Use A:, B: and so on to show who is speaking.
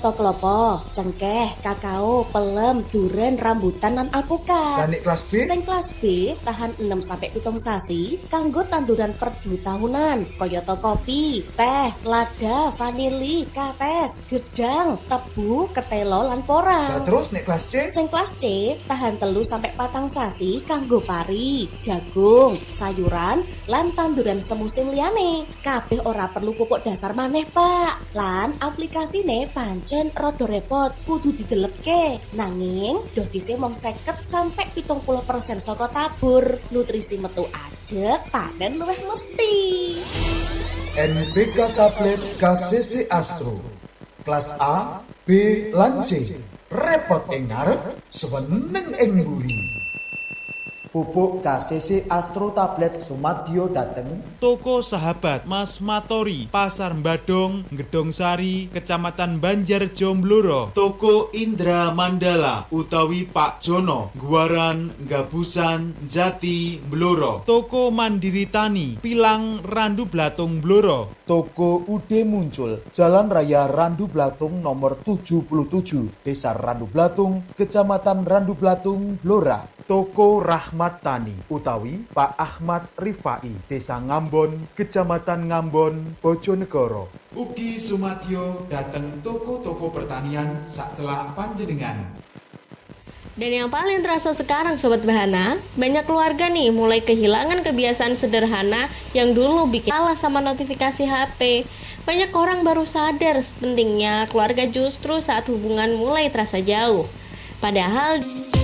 A: klopo-klopo, cengkeh, kakao, pelem, duren, rambutan lan alpukat.
B: Dan nek kelas B?
A: Sing kelas B tahan 6 sampai 7 sasi kanggo tanduran perdu tahunan, kayata kopi, teh, lada, vanili, kates, gedang, tebu, ketelo lan porang.
B: Nah, terus nek kelas C?
A: Sing kelas C tahan 3 sampai 4 sasi kanggo pari, jagung, sayuran lan tanduran semusim liyane. Kabeh ora perlu pupuk dasar maneh, Pak. Lan aplikasine pancen rada repot, kudu didelepke. Nanging dosisnya mung 50 sampai 70% saka tabur. Nutrisi metu ajeg, panen luwih mesti.
B: NPK tablet KCC Astro. Kelas A, B, lan C. Repot ing ngarep, seneng ing mburi.
C: Pupuk KCC Astro Tablet Sumadyo dateng
D: Toko Sahabat Mas Matori, Pasar Mbadong, Gedong Sari, Kecamatan Banjarjo Blora. Toko Indra Mandala utawi Pak Jono, Guaran, Gabusan, Jati, Blora. Toko Mandiri Tani, Pilang, Randu Blatung, Blora.
C: Toko Ude Muncul, Jalan Raya Randu Blatung nomor 77, Desa Randu Blatung, Kecamatan Randu Blatung, Blora. Toko Rahmat Tani utawi Pak Ahmad Rifai, Desa Ngambon, Kecamatan Ngambon, Bojonegoro.
D: Ugi Sumadyo dateng toko-toko pertanian sacelak panjenengan.
E: Dan yang paling terasa sekarang Sobat Bahana, banyak keluarga nih mulai kehilangan kebiasaan sederhana yang dulu bikin salah sama notifikasi HP. Banyak orang baru sadar pentingnya keluarga justru saat hubungan mulai terasa jauh. Padahal